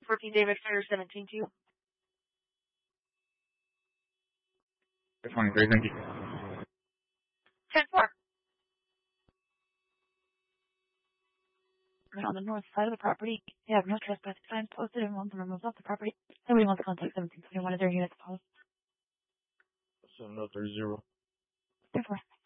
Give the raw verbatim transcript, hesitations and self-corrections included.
fourteen David Fair, seventeen two. twenty-three, thank you. ten four. On the north side of the property, you have no trespassing signs posted and wants to remove off the property. Somebody wants to contact seventeen twenty-one of their units opposed. seven oh three zero. ten four.